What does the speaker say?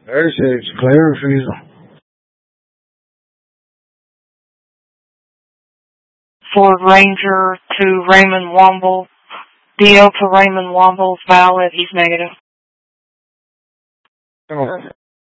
There's it's clear refusal. Ford Ranger to Raymond Womble. DL to Raymond Womble's valid. He's negative. Oh.